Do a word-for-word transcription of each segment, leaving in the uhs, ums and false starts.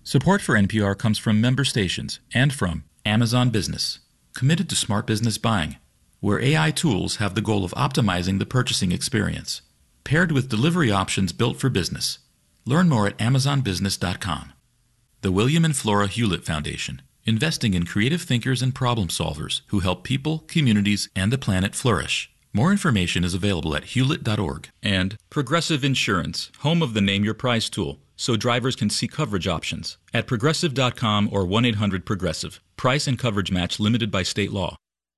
Support for N P R comes from member stations and from Amazon Business, committed to smart business buying, where A I tools have the goal of optimizing the purchasing experience, paired with delivery options built for business. Learn more at amazon business dot com. The William and Flora Hewlett Foundation, investing in creative thinkers and problem solvers who help people, communities, and the planet flourish. More information is available at hewlett dot org. And Progressive Insurance, home of the Name Your Price tool, so drivers can see coverage options at progressive dot com or one eight hundred progressive. Price and coverage match limited by state law.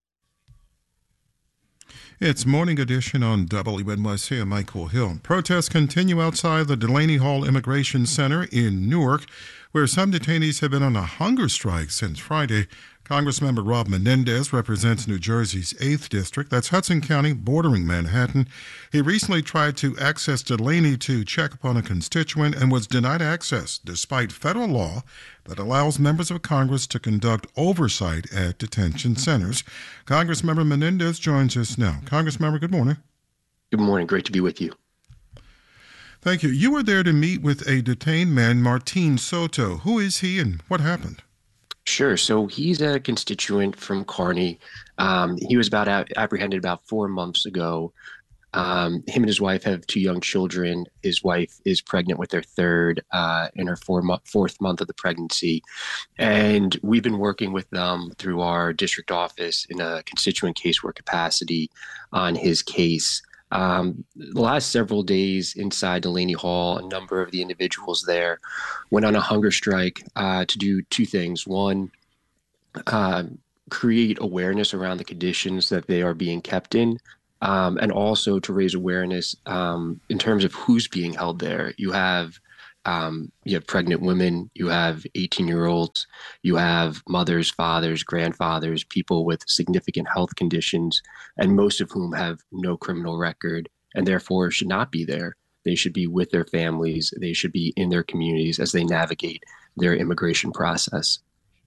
It's Morning Edition on W N Y C. I'm Michael Hill. Protests continue outside the Delaney Hall Immigration Center in Newark, where some detainees have been on a hunger strike since Friday. Congressmember Rob Menendez represents New Jersey's eighth District. That's Hudson County, bordering Manhattan. He recently tried to access Delaney to check upon a constituent and was denied access, despite federal law that allows members of Congress to conduct oversight at detention centers. Congressmember Menendez joins us now. Congressmember, good morning. Good morning. Great to be with you. Thank you. You were there to meet with a detained man, Martin Soto. Who is he and what happened? Sure. So he's a constituent from Kearney. Um, he was about a- apprehended about four months ago. Um, him and his wife have two young children. His wife is pregnant with their third uh, in her four mo- fourth month of the pregnancy. And we've been working with them through our district office in a constituent casework capacity on his case. Um, the last several days inside Delaney Hall, a number of the individuals there went on a hunger strike uh, to do two things. One, uh, create awareness around the conditions that they are being kept in, um, and also to raise awareness um, in terms of who's being held there. You have Um, you have pregnant women, you have eighteen-year-olds, you have mothers, fathers, grandfathers, people with significant health conditions, and most of whom have no criminal record and therefore should not be there. They should be with their families. They should be in their communities as they navigate their immigration process.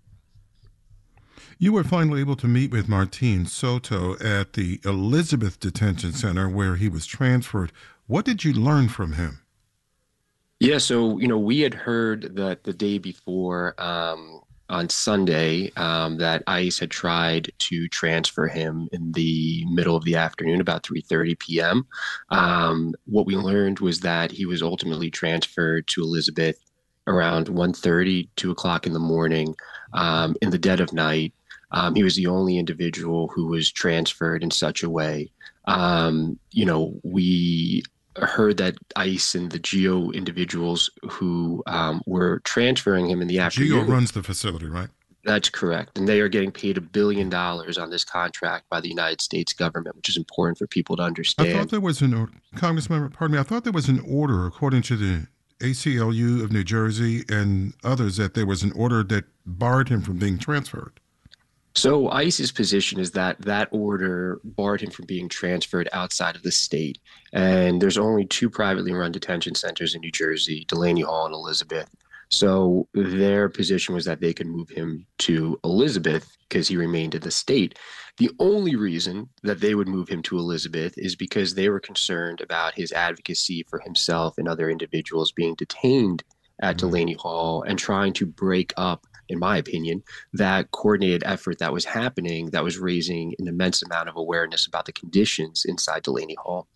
You were finally able to meet with Martin Soto at the Elizabeth Detention Center where he was transferred. What did you learn from him? Yeah, so, you know, we had heard that the day before um, on Sunday um, that ICE had tried to transfer him in the middle of the afternoon, about three thirty p.m. Um, what we learned was that he was ultimately transferred to Elizabeth around one thirty, two o'clock in the morning, um, in the dead of night. Um, he was the only individual who was transferred in such a way. Um, you know, we heard that ICE and the GEO individuals who um, were transferring him in the afternoon. GEO runs the facility, right? That's correct. And they are getting paid a billion dollars on this contract by the United States government, which is important for people to understand. I thought there was an order, Congressman, pardon me, I thought there was an order, according to the A C L U of New Jersey and others, that there was an order that barred him from being transferred. So ICE's position is that that order barred him from being transferred outside of the state. And there's only two privately run detention centers in New Jersey, Delaney Hall and Elizabeth. So their position was that they could move him to Elizabeth because he remained in the state. The only reason that they would move him to Elizabeth is because they were concerned about his advocacy for himself and other individuals being detained at Delaney Hall and trying to break up, in my opinion, that coordinated effort that was happening that was raising an immense amount of awareness about the conditions inside Delaney Hall.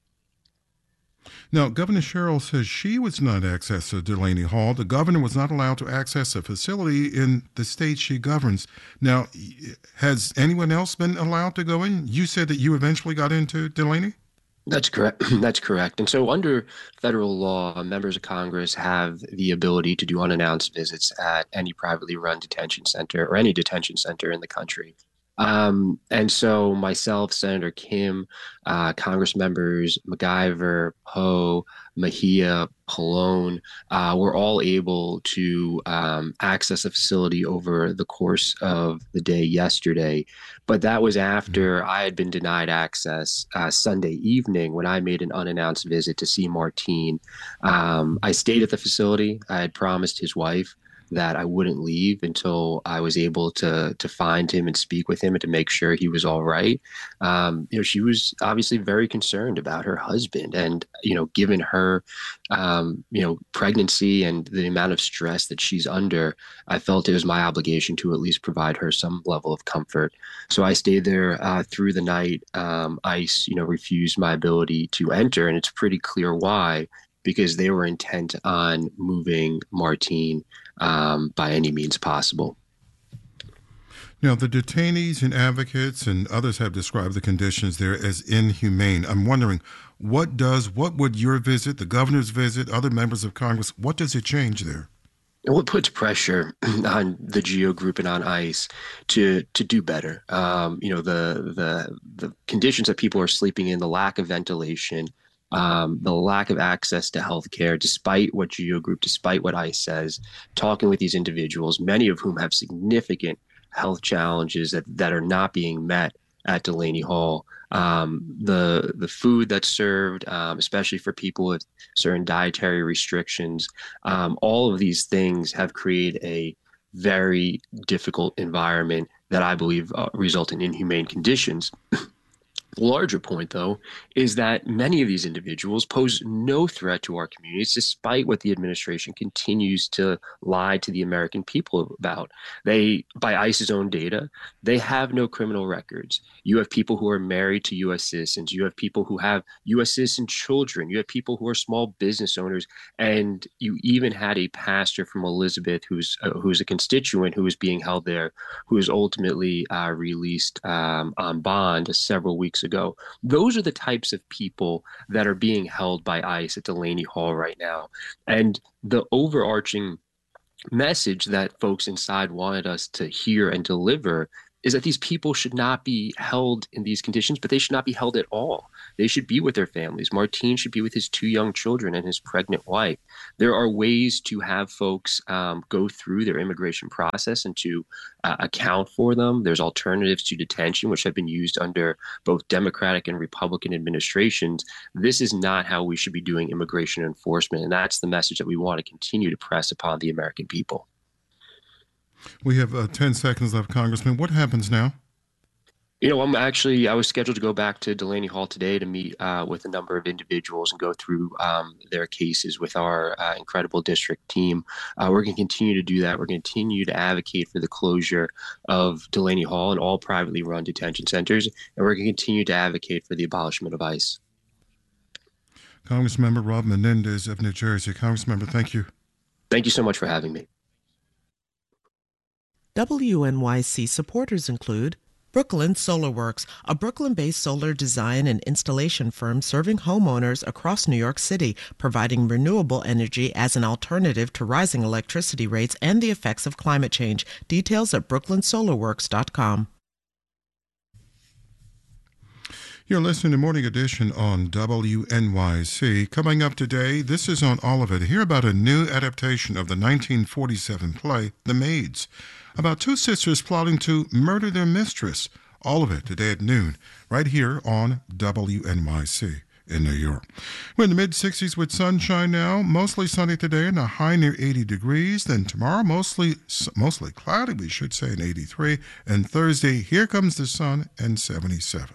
Now, Governor Sherrill says she was not access to Delaney Hall. The governor was not allowed to access a facility in the state she governs. Now, has anyone else been allowed to go in? You said that you eventually got into Delaney? That's correct. That's correct. And so under federal law, members of Congress have the ability to do unannounced visits at any privately run detention center or any detention center in the country. Um, and so myself, Senator Kim, uh, Congress members MacGyver, Poe, Mejia, Pallone, uh, were all able to um, access a facility over the course of the day yesterday. But that was after I had been denied access uh, Sunday evening when I made an unannounced visit to see Martin. Um, I stayed at the facility. I had promised his wife that I wouldn't leave until I was able to to find him and speak with him and to make sure he was all right. Um, you know, she was obviously very concerned about her husband, and you know, given her, um, you know, pregnancy and the amount of stress that she's under, I felt it was my obligation to at least provide her some level of comfort. So I stayed there uh, through the night. Um, ICE, you know, refused my ability to enter, and it's pretty clear why, because they were intent on moving Martine um, by any means possible. Now, the detainees and advocates and others have described the conditions there as inhumane. I'm wondering, what does, what would your visit, the governor's visit, other members of Congress, what does it change there? What puts pressure on the GEO group and on ICE to to do better? Um, you know, the the the conditions that people are sleeping in, the lack of ventilation, um, the lack of access to health care, despite what GEO group, despite what ICE says, talking with these individuals, many of whom have significant health challenges that, that are not being met at Delaney Hall. Um, the the food that's served, um, especially for people with certain dietary restrictions, um, all of these things have created a very difficult environment that I believe uh, result in inhumane conditions. The larger point, though, is that many of these individuals pose no threat to our communities, despite what the administration continues to lie to the American people about. They, by ICE's own data, they have no criminal records. You have people who are married to U S citizens. You have people who have U S citizen children. You have people who are small business owners. And you even had a pastor from Elizabeth, who's uh, who's a constituent who is being held there, who was ultimately uh, released um, on bond several weeks ago. Those are the types of people that are being held by ICE at Delaney Hall right now. And the overarching message that folks inside wanted us to hear and deliver is that these people should not be held in these conditions, but they should not be held at all. They should be with their families. Martine should be with his two young children and his pregnant wife. There are ways to have folks um, go through their immigration process and to uh, account for them. There's alternatives to detention, which have been used under both Democratic and Republican administrations. This is not how we should be doing immigration enforcement, and that's the message that we want to continue to press upon the American people. We have uh, ten seconds left, Congressman. What happens now? You know, I'm actually, I was scheduled to go back to Delaney Hall today to meet uh, with a number of individuals and go through um, their cases with our uh, incredible district team. Uh, we're going to continue to do that. We're going to continue to advocate for the closure of Delaney Hall and all privately run detention centers. And we're going to continue to advocate for the abolishment of ICE. Congressmember Rob Menendez of New Jersey. Congressmember, thank you. Thank you so much for having me. W N Y C supporters include Brooklyn Solar Works, a Brooklyn-based solar design and installation firm serving homeowners across New York City, providing renewable energy as an alternative to rising electricity rates and the effects of climate change. Details at brooklyn solar works dot com. You're listening to Morning Edition on W N Y C. Coming up today, this is on all of it. Hear about a new adaptation of the nineteen forty-seven play, The Maids, about two sisters plotting to murder their mistress. All of it today at noon, right here on W N Y C in New York. We're in the mid-sixties with sunshine now. Mostly sunny today and a high near eighty degrees. Then tomorrow, mostly mostly cloudy, we should say, in eighty-three. And Thursday, here comes the sun, and seventy-seven.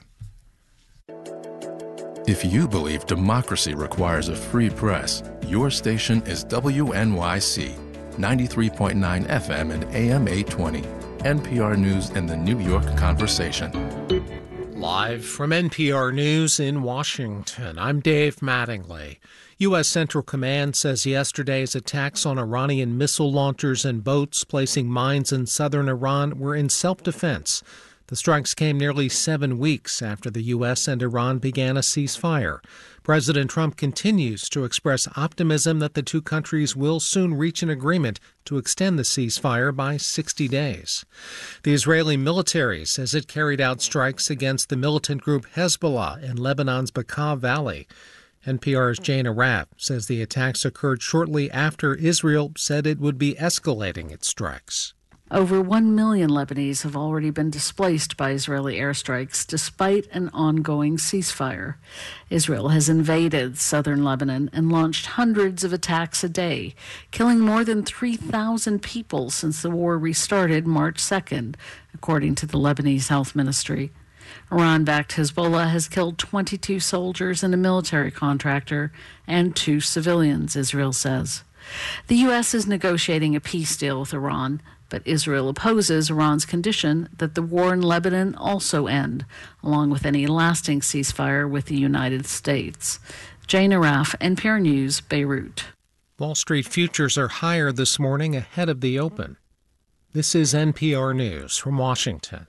If you believe democracy requires a free press, your station is W N Y C, ninety-three point nine F M and A M eight twenty, N P R News and the New York Conversation. Live from N P R News in Washington, I'm Dave Mattingly. U S. Central Command says yesterday's attacks on Iranian missile launchers and boats placing mines in southern Iran were in self-defense. The strikes came nearly seven weeks after the U S and Iran began a ceasefire. President Trump continues to express optimism that the two countries will soon reach an agreement to extend the ceasefire by sixty days. The Israeli military says it carried out strikes against the militant group Hezbollah in Lebanon's Bekaa Valley. N P R's Jane Arap says the attacks occurred shortly after Israel said it would be escalating its strikes. Over one million Lebanese have already been displaced by Israeli airstrikes despite an ongoing ceasefire. Israel has invaded southern Lebanon and launched hundreds of attacks a day, killing more than three thousand people since the war restarted March second, according to the Lebanese Health Ministry. Iran-backed Hezbollah has killed twenty-two soldiers and a military contractor and two civilians, Israel says. The U S is negotiating a peace deal with Iran, but Israel opposes Iran's condition that the war in Lebanon also end, along with any lasting ceasefire with the United States. Jane Araf, N P R News, Beirut. Wall Street futures are higher this morning ahead of the open. This is N P R News from Washington.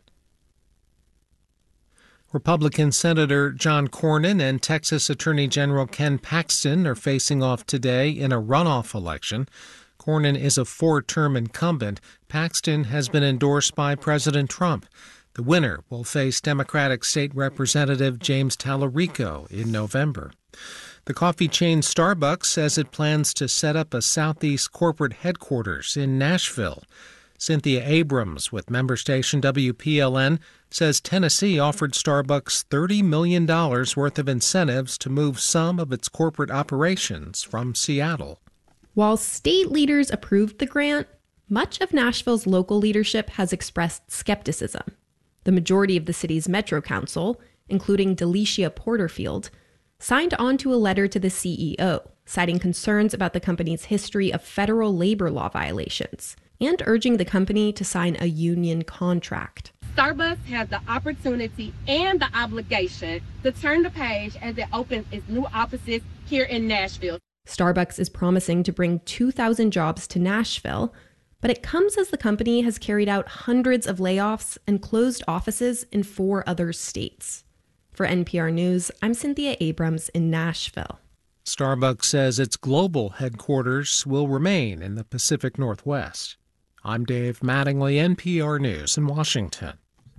Republican Senator John Cornyn and Texas Attorney General Ken Paxton are facing off today in a runoff election. Cornyn is a four-term incumbent. Paxton has been endorsed by President Trump. The winner will face Democratic State Representative James Tallarico in November. The coffee chain Starbucks says it plans to set up a Southeast corporate headquarters in Nashville. Cynthia Abrams with member station W P L N says Tennessee offered Starbucks thirty million dollars worth of incentives to move some of its corporate operations from Seattle. While state leaders approved the grant, much of Nashville's local leadership has expressed skepticism. The majority of the city's Metro Council, including Delicia Porterfield, signed on to a letter to the C E O, citing concerns about the company's history of federal labor law violations and urging the company to sign a union contract. Starbucks has the opportunity and the obligation to turn the page as it opens its new offices here in Nashville. Starbucks is promising to bring two thousand jobs to Nashville, but it comes as the company has carried out hundreds of layoffs and closed offices in four other states. For N P R News, I'm Cynthia Abrams in Nashville. Starbucks says its global headquarters will remain in the Pacific Northwest. I'm Dave Mattingly, N P R News in Washington.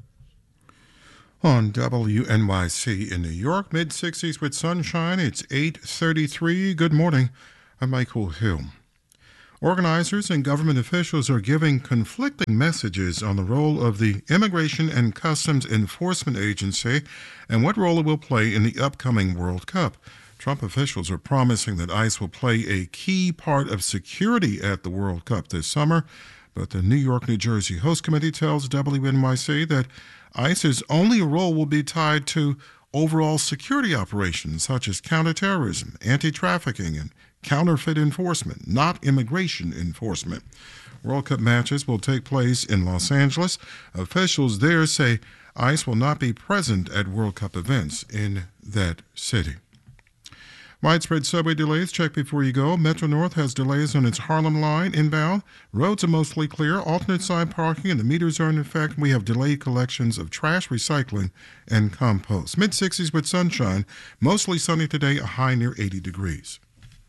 On W N Y C in New York, mid-sixties with sunshine, it's eight thirty-three. Good morning. I'm Michael Hill. Organizers and government officials are giving conflicting messages on the role of the Immigration and Customs Enforcement Agency and what role it will play in the upcoming World Cup. Trump officials are promising that ICE will play a key part of security at the World Cup this summer, but the New York, New Jersey Host Committee tells W N Y C that ICE's only role will be tied to overall security operations such as counterterrorism, anti-trafficking, and counterfeit enforcement, not immigration enforcement. World Cup matches will take place in Los Angeles. Officials there say ICE will not be present at World Cup events in that city. Widespread subway delays. Check before you go. Metro North has delays on its Harlem line inbound. Roads are mostly clear. Alternate side parking and the meters are in effect. We have delayed collections of trash, recycling, and compost. mid-sixties with sunshine. Mostly sunny today, a high near eighty degrees.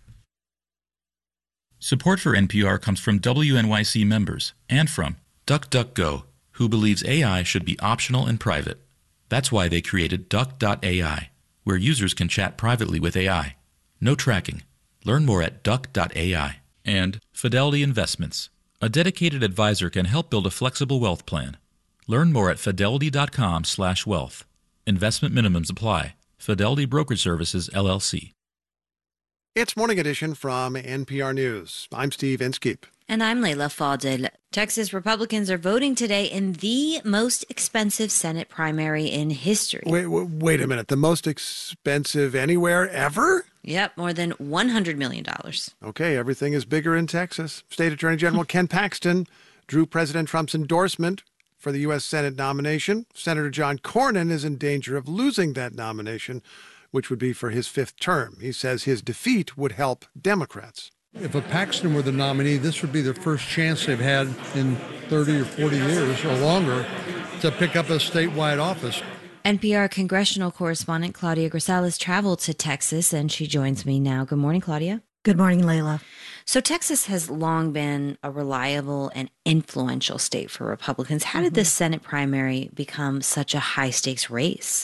Support for N P R comes from W N Y C members and from DuckDuckGo, who believes A I should be optional and private. That's why they created Duck dot A I, where users can chat privately with A I. No tracking. Learn more at Duck dot A I. And Fidelity Investments. A dedicated advisor can help build a flexible wealth plan. Learn more at fidelity dot com slash wealth. Investment minimums apply. Fidelity Brokerage Services, L L C. It's Morning Edition from N P R News. I'm Steve Inskeep. And I'm Layla Fadel. Texas Republicans are voting today in the most expensive Senate primary in history. Wait, wait a minute. The most expensive anywhere ever? Yep, more than one hundred million dollars. Okay, everything is bigger in Texas. State Attorney General Ken Paxton drew President Trump's endorsement for the U S Senate nomination. Senator John Cornyn is in danger of losing that nomination, which would be for his fifth term. He says his defeat would help Democrats. If a Paxton were the nominee, this would be their first chance they've had in thirty or forty years or longer to pick up a statewide office. N P R congressional correspondent Claudia Grisales traveled to Texas, and she joins me now. Good morning, Claudia. Good morning, Layla. So Texas has long been a reliable and influential state for Republicans. How did mm-hmm. the Senate primary become such a high-stakes race?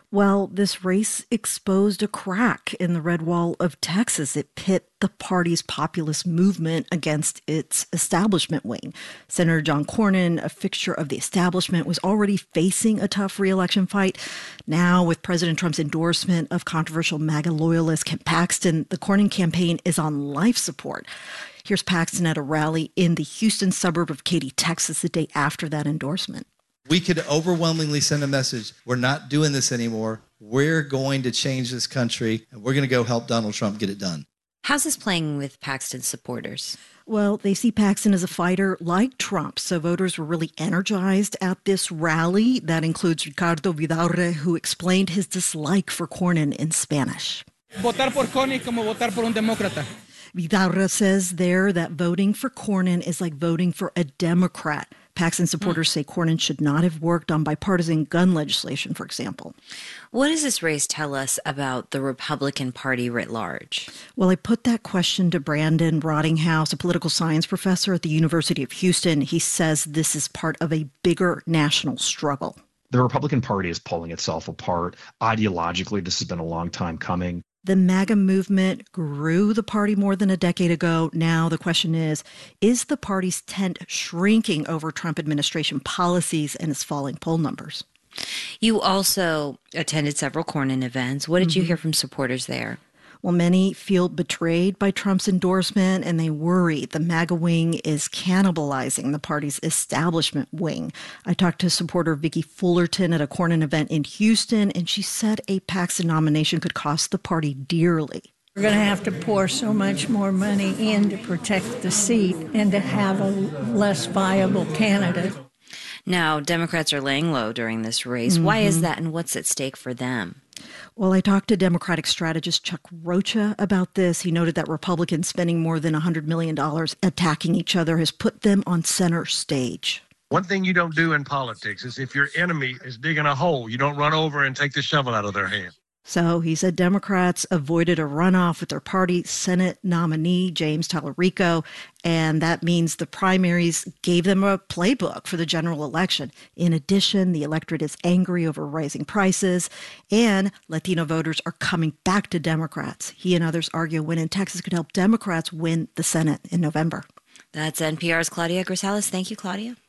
Well, this race exposed a crack in the red wall of Texas. It pit the party's populist movement against its establishment wing. Senator John Cornyn, a fixture of the establishment, was already facing a tough re-election fight. Now, with President Trump's endorsement of controversial MAGA loyalist Ken Paxton, the Cornyn campaign is on life support. Here's Paxton at a rally in the Houston suburb of Katy, Texas, the day after that endorsement. We could overwhelmingly send a message. We're not doing this anymore. We're going to change this country, and we're going to go help Donald Trump get it done. How's this playing with Paxton's supporters? Well, they see Paxton as a fighter like Trump, so voters were really energized at this rally. That includes Ricardo Vidaurre, who explained his dislike for Cornyn in Spanish. Votar por Cornyn como votar por un demócrata. Vidaurre says there that voting for Cornyn is like voting for a Democrat. Paxton supporters mm. say Cornyn should not have worked on bipartisan gun legislation, for example. What does this race tell us about the Republican Party writ large? Well, I put that question to Brandon Rottinghouse, a political science professor at the University of Houston. He says this is part of a bigger national struggle. The Republican Party is pulling itself apart. Ideologically, this has been a long time coming. The MAGA movement grew the party more than a decade ago. Now the question is, is the party's tent shrinking over Trump administration policies and its falling poll numbers? You also attended several Cornyn events. What did mm-hmm. you hear from supporters there? Well, many feel betrayed by Trump's endorsement, and they worry the MAGA wing is cannibalizing the party's establishment wing. I talked to supporter Vicki Fullerton at a Cornyn event in Houston, and she said a Paxton nomination could cost the party dearly. We're going to have to pour so much more money in to protect the seat and to have a less viable candidate. Now, Democrats are laying low during this race. Mm-hmm. Why is that, and what's at stake for them? Well, I talked to Democratic strategist Chuck Rocha about this. He noted that Republicans spending more than one hundred million dollars attacking each other has put them on center stage. One thing you don't do in politics is if your enemy is digging a hole, you don't run over and take the shovel out of their hand. So he said Democrats avoided a runoff with their party Senate nominee, James Tallarico, and that means the primaries gave them a playbook for the general election. In addition, the electorate is angry over rising prices, and Latino voters are coming back to Democrats. He and others argue a win in Texas could help Democrats win the Senate in November. That's N P R's Claudia Grisales. Thank you, Claudia.